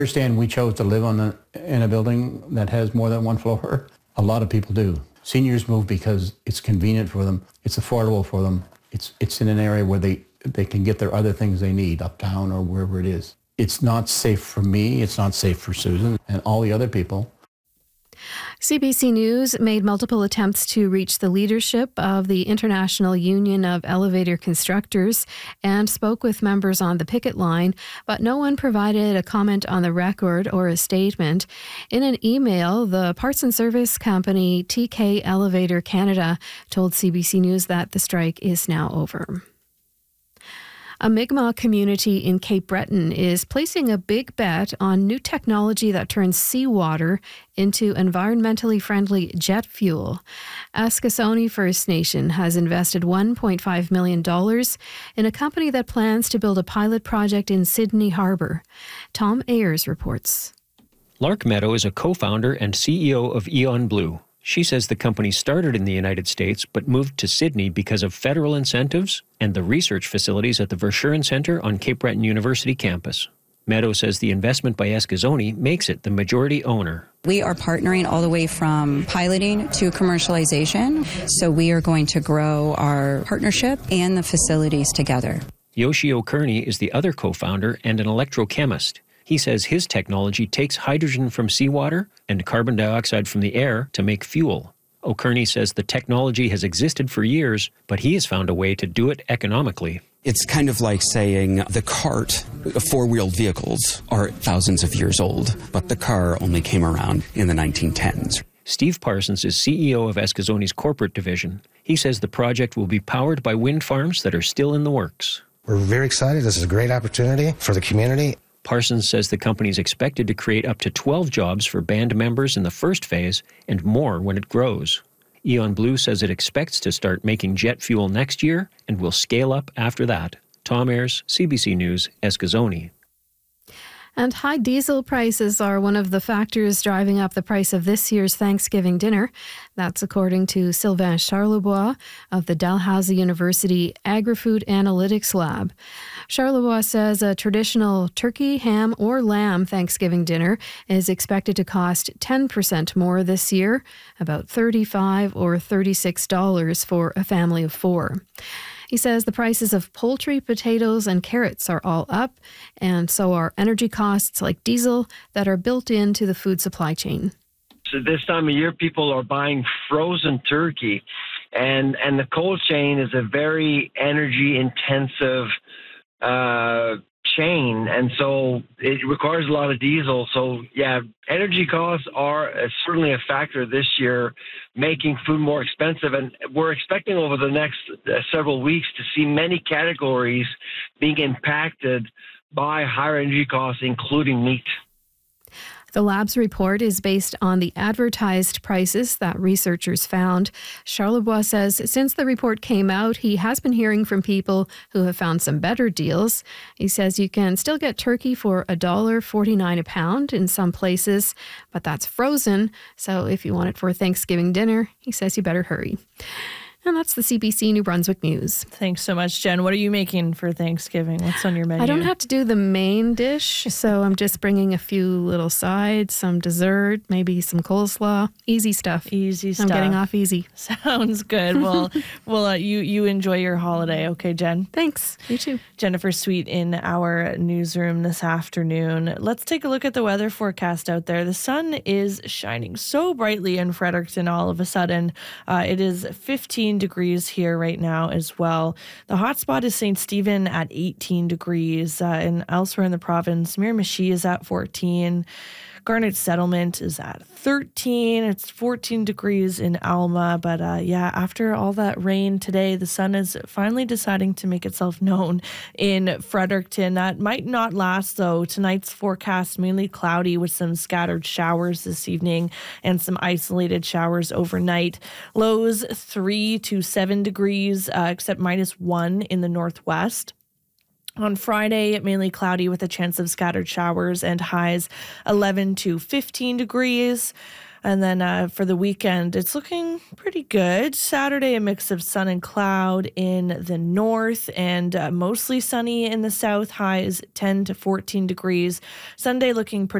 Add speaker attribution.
Speaker 1: Understand we chose to live in a building that has more than one floor. A lot of people do. Seniors move because it's convenient for them, it's affordable for them, it's in an area where they can get their other things they need, uptown or wherever it is. It's not safe for me, it's not safe for Susan and all the other people.
Speaker 2: CBC News made multiple attempts to reach the leadership of the International Union of Elevator Constructors and spoke with members on the picket line, but no one provided a comment on the record or a statement. In an email, the parts and service company TK Elevator Canada told CBC News that the strike is now over. A Mi'kmaq community in Cape Breton is placing a big bet on new technology that turns seawater into environmentally friendly jet fuel. Eskasoni First Nation has invested $1.5 million in a company that plans to build a pilot project in Sydney Harbour. Tom Ayers reports.
Speaker 3: Lark Meadow is a co-founder and CEO of Eon Blue. She says the company started in the United States but moved to Sydney because of federal incentives and the research facilities at the Verschuren Centre on Cape Breton University campus. Meadow says the investment by Eskasoni makes it the majority owner.
Speaker 4: We are partnering all the way from piloting to commercialization, so we are going to grow our partnership and the facilities together.
Speaker 3: Yoshio Kearney is the other co-founder and an electrochemist. He says his technology takes hydrogen from seawater and carbon dioxide from the air to make fuel. O'Kearney says the technology has existed for years, but he has found a way to do it economically.
Speaker 5: It's kind of like saying the cart, four-wheeled vehicles, are thousands of years old, but the car only came around in the 1910s.
Speaker 3: Steve Parsons is CEO of Eskasoni's corporate division. He says the project will be powered by wind farms that are still in the works.
Speaker 6: We're very excited. This is a great opportunity for the community.
Speaker 3: Parsons says the company is expected to create up to 12 jobs for band members in the first phase and more when it grows. Eon Blue says it expects to start making jet fuel next year and will scale up after that. Tom Ayers, CBC News, Eskasoni.
Speaker 2: And high diesel prices are one of the factors driving up the price of this year's Thanksgiving dinner. That's according to Sylvain Charlebois of the Dalhousie University Agri-Food Analytics Lab. Charlebois says a traditional turkey, ham, or lamb Thanksgiving dinner is expected to cost 10% more this year, about $35 or $36 for a family of four. He says the prices of poultry, potatoes, and carrots are all up, and so are energy costs like diesel that are built into the food supply chain.
Speaker 7: So this time of year, people are buying frozen turkey, and the cold chain is a very energy-intensive chain, and so it requires a lot of diesel. So, yeah, energy costs are certainly a factor this year, making food more expensive. And we're expecting over the next several weeks to see many categories being impacted by higher energy costs, including meat.
Speaker 2: The lab's report is based on the advertised prices that researchers found. Charlebois says since the report came out, he has been hearing from people who have found some better deals. He says you can still get turkey for $1.49 a pound in some places, but that's frozen. So if you want it for Thanksgiving dinner, he says you better hurry. And that's the CBC New Brunswick News.
Speaker 8: Thanks so much, Jen. What are you making for Thanksgiving? What's on your menu?
Speaker 2: I don't have to do the main dish, so I'm just bringing a few little sides, some dessert, maybe some coleslaw. Easy stuff.
Speaker 8: Easy stuff.
Speaker 2: I'm getting off easy.
Speaker 8: Sounds good. Well, you enjoy your holiday, okay, Jen?
Speaker 2: Thanks. You too.
Speaker 8: Jennifer Sweet in our newsroom this afternoon. Let's take a look at the weather forecast out there. The sun is shining so brightly in Fredericton all of a sudden. It is 15 degrees here right now as well. The hot spot is St. Stephen at 18 degrees. And elsewhere in the province, Miramichi is at 14. Garnet Settlement is at 13. It's 14 degrees in Alma. But after all that rain today, the sun is finally deciding to make itself known in Fredericton. That might not last, though. Tonight's forecast mainly cloudy with some scattered showers this evening and some isolated showers overnight. Lows 3 to 7 degrees, except -1 in the northwest. On Friday, mainly cloudy with a chance of scattered showers and highs 11 to 15 degrees. And then for the weekend, it's looking pretty good. Saturday, a mix of sun and cloud in the north and mostly sunny in the south. Highs 10 to 14 degrees. Sunday looking pretty